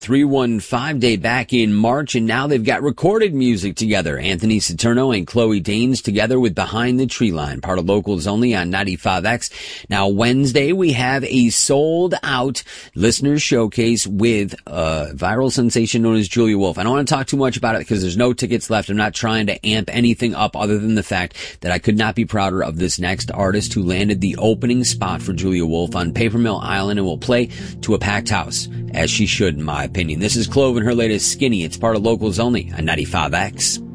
315 Day back in March, and now they've got recorded music together. Anthony Saturno and Chloe Danes together with Behind the Tree Line, part of Locals Only on 95X. Now Wednesday we have a sold out listeners showcase with viral sensation known as Julia Wolf. I don't want to talk too much about it because there's no tickets left. I'm not trying to amp anything up other than the fact that I could not be prouder of this next artist who landed the opening spot for Julia Wolf on Paper Mill Island and will play to a packed house, as she should in my opinion. This is Clove and her latest Skinny. It's part of Locals Only on 95X.